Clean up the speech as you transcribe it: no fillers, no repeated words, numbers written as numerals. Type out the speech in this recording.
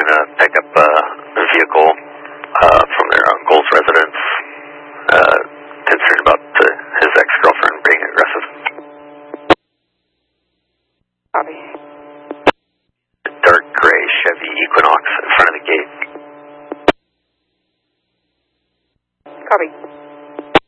trying to pick up a vehicle from their uncle's residence. Concerned about his ex-girlfriend being aggressive. Copy. Dark gray Chevy Equinox in front of the gate. Copy.